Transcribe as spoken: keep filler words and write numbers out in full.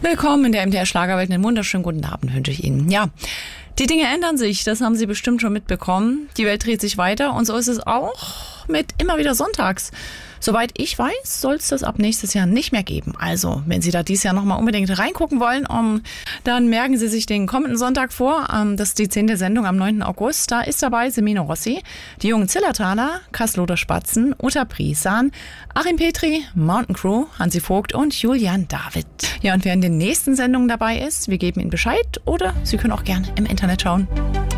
Willkommen in der M D R Schlagerwelt. Einen wunderschönen guten Abend wünsche ich Ihnen. Ja, die Dinge ändern sich, das haben Sie bestimmt schon mitbekommen. Die Welt dreht sich weiter und so ist es auch mit immer wieder sonntags. Soweit ich weiß, soll es das ab nächstes Jahr nicht mehr geben. Also, wenn Sie da dieses Jahr nochmal unbedingt reingucken wollen, um, dann merken Sie sich den kommenden Sonntag vor. Um, das ist die zehnte Sendung am neunten August. Da ist dabei Semino Rossi, die jungen Zillertaler, Kasloder Spatzen, Uta Prisan, Achim Petri, Mountain Crew, Hansi Vogt und Julian David. Ja, und wer in den nächsten Sendungen dabei ist, wir geben Ihnen Bescheid oder Sie können auch gerne im Internet schauen.